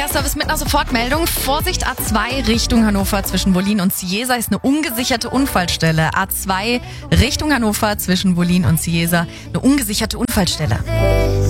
Service mit einer Sofortmeldung. Vorsicht, A2 Richtung Hannover zwischen Wollin und Ciesa ist eine ungesicherte Unfallstelle. A2 Richtung Hannover zwischen Wollin und Ciesa, eine ungesicherte Unfallstelle.